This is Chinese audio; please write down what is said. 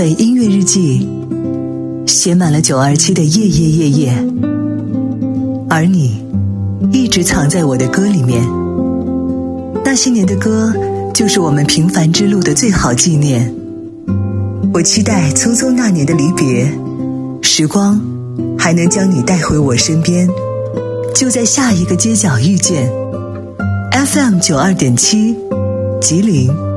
本音乐日记写满了927的夜夜夜夜，而你一直藏在我的歌里面。那些年的歌，就是我们平凡之路的最好纪念。我期待匆匆那年的离别，时光还能将你带回我身边，就在下一个街角遇见。FM 92.7，吉林。